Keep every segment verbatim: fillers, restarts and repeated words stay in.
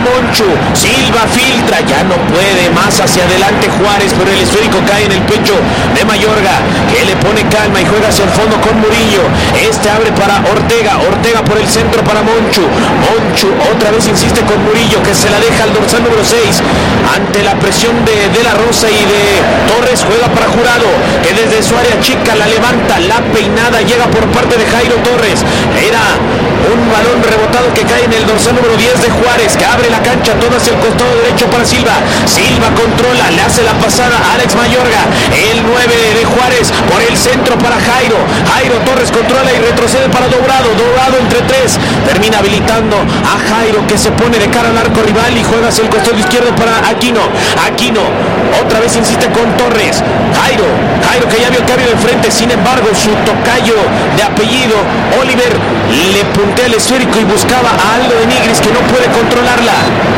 Monchu. Silva filtra, ya no puede más hacia adelante Juárez, pero el esférico cae en el pecho de Mayorga, que le pone calma y juega hacia el fondo con Murillo. Este abre para Ortega, Ortega por el centro para Monchu. Monchu otra vez insiste con Murillo, que se la deja al dorsal número seis. Ante la presión de De La Rosa y de Torres, juega para Jurado, que desde su área chica la levanta, la peinada llega por parte de Jairo Torres. Era un balón rebotado que cae en el dorsal número diez de Juárez, que abre la cancha todo hacia el costado derecho para Silva. Silva controla, le hace la pasada a Alex Mayorga. El nueve de Juárez por el centro para Jairo. Jairo Torres controla y retrocede para Dourado. Dourado entre tres, termina habilitando a Jairo, que se pone de cara al arco rival y juega hacia el costado izquierdo para Aquino. Aquino otra vez insiste con Torres. Jairo, Jairo que ya vio el cambio de frente, sin embargo su tocayo de apellido Oliver le puntea el esférico y buscaba a Aldo de Nigris, que no puede controlarla.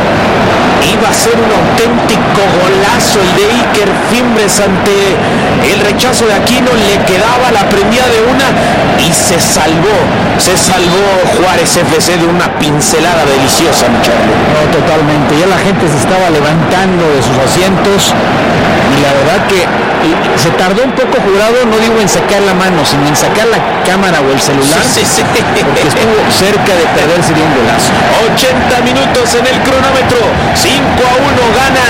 Iba a ser un auténtico golazo el de Iker Fimbres ante el rechazo de Aquino, le quedaba la prendida de una y se salvó, se salvó Juárez F C de una pincelada deliciosa, muchacho. No, totalmente, ya la gente se estaba levantando de sus asientos y la verdad que se tardó un poco Jurado, no digo en sacar la mano, sino en sacar la cámara o el celular, sí, sí, sí. porque estuvo cerca de perderse de un golazo. ochenta minutos en el cronómetro, cinco a uno gana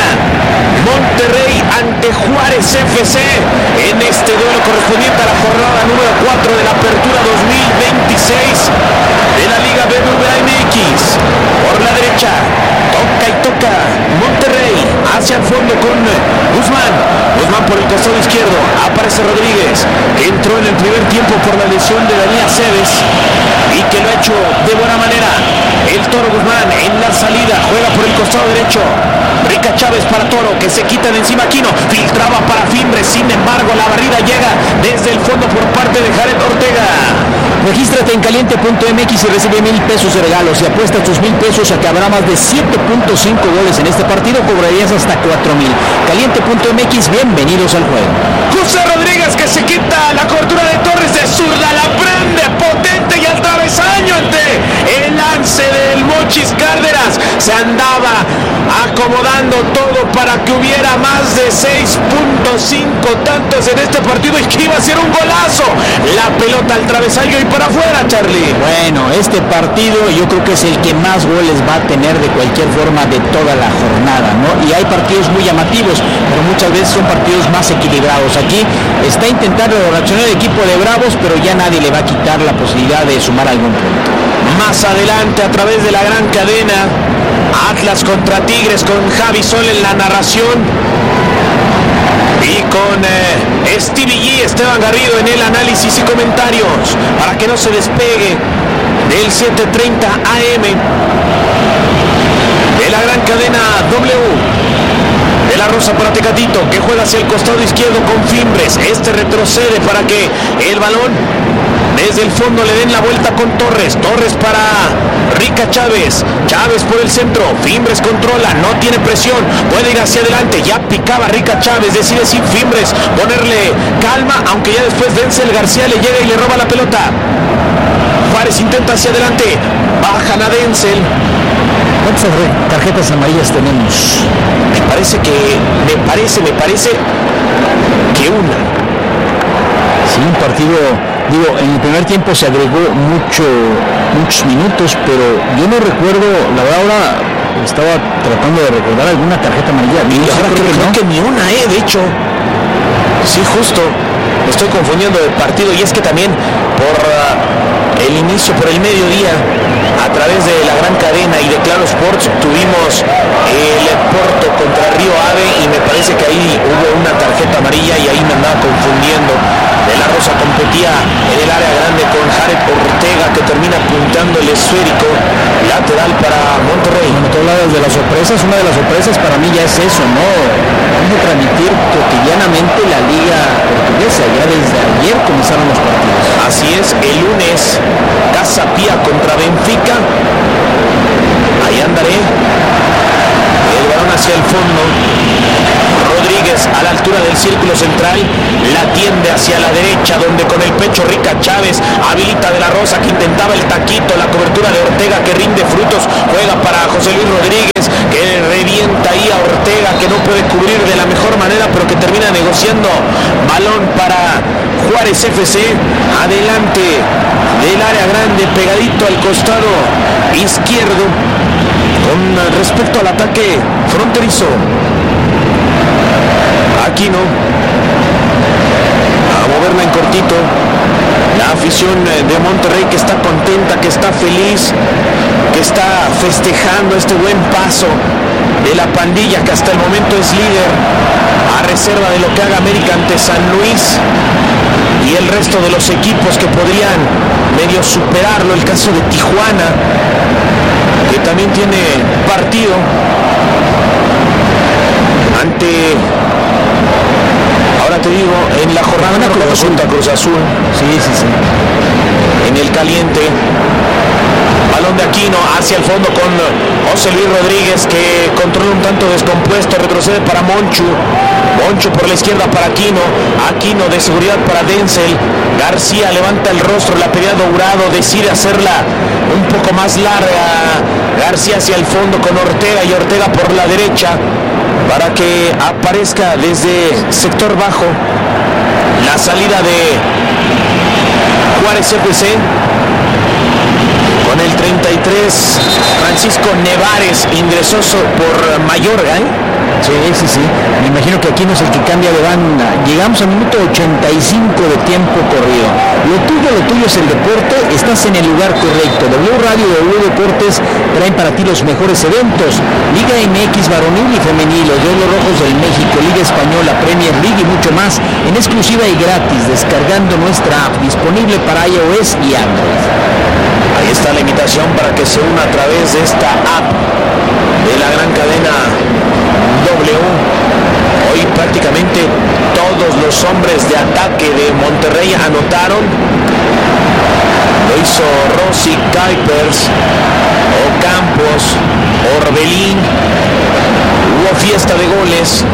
Monterrey ante Juárez F C en este duelo correspondiente a la jornada número cuatro de la Apertura dos mil veintiséis de la Liga B B V A M X. Por la derecha, toca y toca Monterrey hacia el fondo con Guzmán. Guzmán por el costado izquierdo, aparece Rodríguez, que entró en el primer tiempo por la lesión de Daniel Aceves y que lo ha hecho de buena manera. El Toro Guzmán en la salida, juega por el costado derecho. Rica Chávez para Toro, que se quita de encima Aquino, filtraba para Fimbres, sin embargo la barrida llega desde el fondo por parte de Jared Ortega. Regístrate en caliente punto m x y recibe mil pesos de regalos. Si apuestas tus mil pesos a que habrá más de siete punto cinco goles en este partido, cobrarías hasta cuatro mil. Caliente punto m x, bienvenidos al juego. José Rodríguez, que se quita la cobertura de Torres de zurda, la prende potente y al travesaño ante el lance del Mochis Cárdenas. Se andaba acomodando todo para que hubiera más de seis punto cinco tantos en este partido y que iba a ser un golazo. La pelota al travesaño y para afuera, Charlie. Bueno, este partido yo creo que es el que más goles va a tener de cualquier forma de toda la jornada, ¿no? Y hay partidos muy llamativos, pero muchas veces son partidos más equilibrados. Aquí está intentando reaccionar el equipo de Bravos, pero ya nadie le va a quitar la posibilidad de sumar algún punto. Más adelante, a través de la gran cadena, Atlas contra Tigres con Javi Sol en la narración y con eh, Stevie G, Esteban Garrido en el análisis y comentarios, para que no se despegue del siete treinta A M de la gran cadena W. De La Rosa para Tecatito, que juega hacia el costado izquierdo con Fimbres. Este retrocede para que el balón desde el fondo le den la vuelta con Torres. Torres para Rica Chávez. Chávez por el centro. Fimbres controla, no tiene presión. Puede ir hacia adelante. Ya picaba Rica Chávez. Decide sin Fimbres ponerle calma, aunque ya después Denzel García le llega y le roba la pelota. Juárez intenta hacia adelante. Bajan a Denzel. ¿Cuántas tarjetas amarillas tenemos? Me parece que, me parece, me parece que una. Sí, un partido, digo, en el primer tiempo se agregó mucho, muchos minutos, pero yo no recuerdo, la verdad ahora estaba tratando de recordar alguna tarjeta amarilla. Y ahora creo que, no. que ni una, eh, de hecho. Sí, justo. Me estoy confundiendo de partido y es que también por uh, el inicio, por el mediodía, a través de la gran cadena y de Claro Sports, tuvimos el Porto contra Río Ave y me parece que ahí hubo una tarjeta amarilla y ahí me andaba confundiendo. De La Rosa competía en el área grande con Jared Ortega, que termina apuntando el esférico lateral para Monterrey. Bueno, tú hablas de las sorpresas, una de las sorpresas para mí ya es eso, ¿no? Vamos a transmitir cotidianamente la liga portuguesa, ya desde ayer comenzaron los partidos. Así es, el lunes Casa Pía contra Benfica, ahí andaré, el balón hacia el fondo, Rodríguez a la altura del círculo central, la tiende hacia la derecha, donde con el pecho Rica Chávez habilita De La Rosa, que intentaba el taquito, la cobertura de Ortega que rinde frutos, juega para José Luis Rodríguez, pero que termina negociando. Balón para Juárez F C, adelante del área grande, pegadito al costado izquierdo, con respecto al ataque fronterizo. Aquino a moverla en cortito. La afición de Monterrey, que está contenta, que está feliz, que está festejando este buen paso de la pandilla, que hasta el momento es líder, a reserva de lo que haga América ante San Luis y el resto de los equipos que podrían medio superarlo. El caso de Tijuana, que también tiene partido ante, ahora te digo, en la jornada no, Cruz Azul, Cruz Azul. Sí, sí, sí. En el caliente. Balón de Aquino hacia el fondo con José Luis Rodríguez, que controla un tanto descompuesto, retrocede para Monchu. Monchu por la izquierda para Aquino. Aquino de seguridad para Denzel. García levanta el rostro, la pelea Dourado, decide hacerla un poco más larga. García hacia el fondo con Ortega, y Ortega por la derecha, para que aparezca desde sector bajo la salida de Juárez F C. Con el treinta y tres, Francisco Nevares ingresó por Mayorga, ¿eh? Sí, sí, sí. Me imagino que aquí no es el que cambia de banda. Llegamos al minuto ochenta y cinco de tiempo corrido. Lo tuyo, lo tuyo es el deporte. Estás en el lugar correcto. W Radio y W Deportes traen para ti los mejores eventos. Liga M X varonil y femenil, los Diablos Rojos del México, Liga Española, Premier League y mucho más en exclusiva y gratis, descargando nuestra app, disponible para iOS y Android. Ahí está la invitación para que se una a través de esta app de la gran cadena W. Hoy prácticamente todos los hombres de ataque de Monterrey anotaron. Lo hizo Rossi, Kuipers, Ocampos, Orbelín. Hubo fiesta de goles.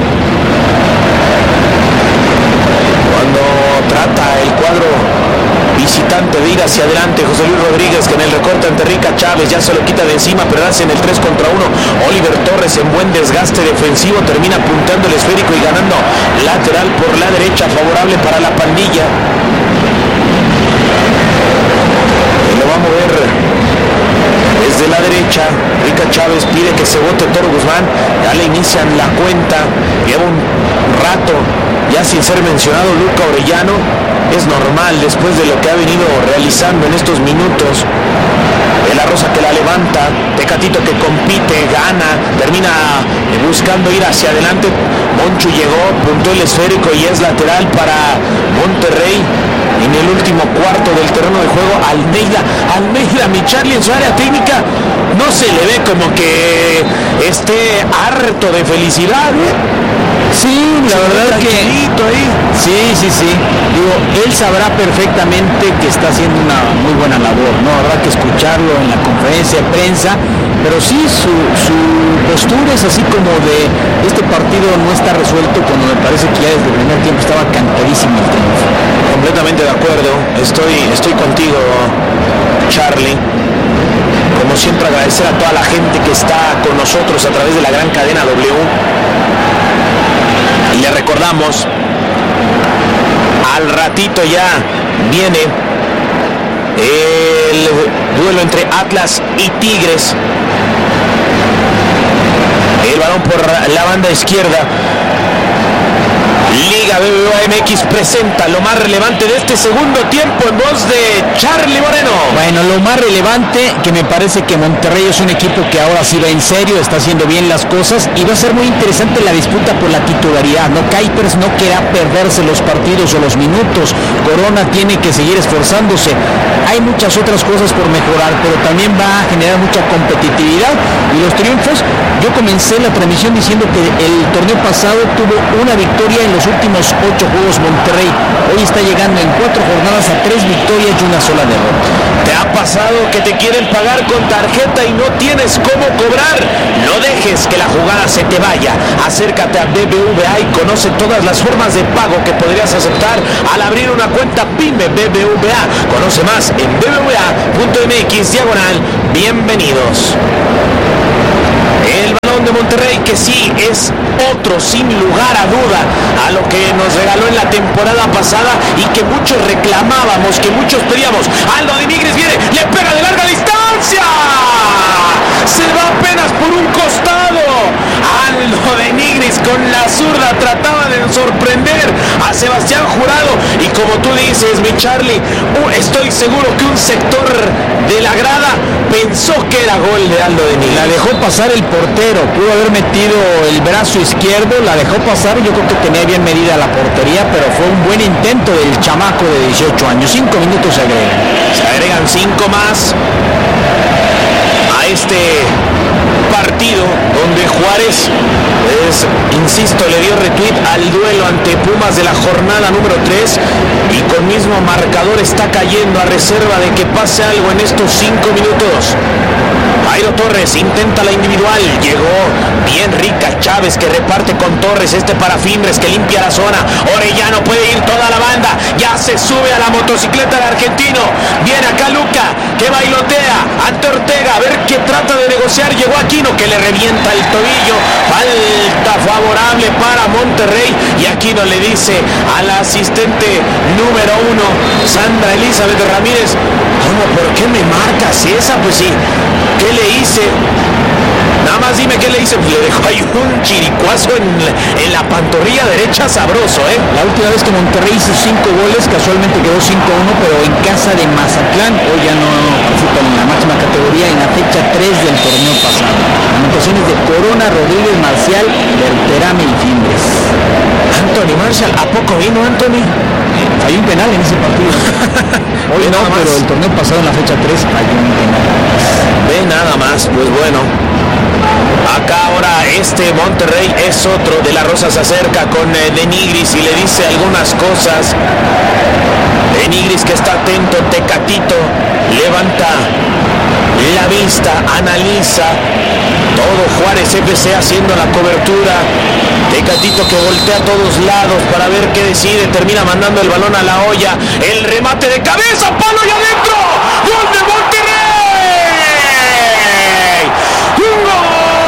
Cuando trata el cuadro visitante de ir hacia adelante, José Luis Rodríguez, que en el recorte ante Rica Chávez ya se lo quita de encima, pero hace en el tres contra uno. Oliver Torres, en buen desgaste defensivo, termina apuntando el esférico y ganando lateral por la derecha, favorable para la pandilla. Y lo va a mover desde la derecha. Rica Chávez pide que se bote Toro Guzmán. Ya le inician la cuenta. Lleva un rato ya sin ser mencionado Luca Orellano. Es normal después de lo que ha venido realizando en estos minutos. De la Rosa que la levanta, Tecatito que compite, gana, termina buscando ir hacia adelante. Monchu llegó, puntó el esférico y es lateral para Monterrey. En el último cuarto del terreno de juego, Almeida, Almeida, mi Charlie, en su área técnica, no se le ve como que esté harto de felicidad, ¿eh? Sí, la se verdad que ahí. Sí, sí, sí. Digo, él sabrá perfectamente que está haciendo una muy buena labor, ¿no? Habrá que escucharlo en la conferencia de prensa, pero sí, su, su postura es así como de este partido no está resuelto, cuando me parece que ya desde el primer tiempo estaba cantadísimo el triunfo. Completamente de acuerdo, estoy, estoy contigo, Charlie. Como siempre, agradecer a toda la gente que está con nosotros a través de la gran cadena W. Y le recordamos, al ratito ya viene el duelo entre Atlas y Tigres. El balón por la banda izquierda. Liga B B V A M X presenta lo más relevante de este segundo tiempo en voz de Charlie Moreno. Bueno, lo más relevante, que me parece que Monterrey es un equipo que ahora sí va en serio, está haciendo bien las cosas y va a ser muy interesante la disputa por la titularidad, ¿no? Kuipers no querrá perderse los partidos o los minutos, Corona tiene que seguir esforzándose. Hay muchas otras cosas por mejorar, pero también va a generar mucha competitividad y los triunfos. Yo comencé la transmisión diciendo que el torneo pasado tuvo una victoria en los últimos ocho juegos Monterrey. Hoy está llegando en cuatro jornadas a tres victorias y una sola derrota. ¿Te ha pasado que te quieren pagar con tarjeta y no tienes cómo cobrar? No dejes que la jugada se te vaya. Acércate a B B V A y conoce todas las formas de pago que podrías aceptar al abrir una cuenta PYME B B V A. Conoce más en b b v a punto m x diagonal bienvenidos. El balón de Monterrey, que sí es otro sin lugar a duda a lo que nos regaló en la temporada pasada y que muchos reclamábamos, que muchos pedíamos. Aldo de Nigris viene, le pega de larga distancia, se va apenas por un costado. Aldo de Nigris con la zurda trataba de sorprender a Sebastián Jurado y como tú dices, mi Charlie, uh, estoy seguro que un sector de la grada pensó que era gol de Aldo de Nigris. La dejó pasar el portero, pudo haber metido el brazo izquierdo, la dejó pasar, yo creo que tenía bien medida la portería, pero fue un buen intento del chamaco de dieciocho años. Cinco minutos se agregan. Se agregan cinco más a este partido donde Juárez, pues, insisto, le dio retweet al duelo ante Pumas de la jornada número tres y con mismo marcador está cayendo a reserva de que pase algo en estos cinco minutos. Jairo Torres intenta la individual, llegó bien rica Chávez que reparte con Torres, este para Fimbres que limpia la zona. Orellano puede ir toda la banda, ya se sube a la motocicleta del argentino, viene acá Luca que bailotea ante Ortega, a ver qué trata de negociar. Llegó Aquino que le revienta el tobillo, falta favorable para Monterrey y Aquino le dice a la asistente número uno, Sandra Elizabeth Ramírez: ¿cómo? ¿Por qué me marcas esa? Pues sí, ¿qué le hice? Nada más dime qué le hice. Pues le dejó ahí un chiricuazo en, en la pantorrilla derecha sabroso, ¿eh? La última vez que Monterrey hizo cinco goles, casualmente quedó cinco a uno, pero en casa de Mazatlán. Hoy ya no participan en la máxima categoría en la fecha tres del torneo pasado. Anotaciones de Corona, Rodríguez, Marcial, Berterame y Fimbres. Anthony Marshall, ¿a poco vino Anthony? Hay un penal en ese partido. Hoy no, pero el torneo pasado en la fecha tres hay un penal. Ve nada más, pues bueno. Acá ahora este Monterrey es otro. De la Rosa se acerca con eh, De Nigris y le dice algunas cosas. De Nigris que está atento, Tecatito levanta la vista, analiza. Todo Juárez F C haciendo la cobertura. Tecatito que voltea a todos lados para ver qué decide. Termina mandando el balón a la olla. El remate de cabeza, palo y adentro. ¡Gol de Monterrey!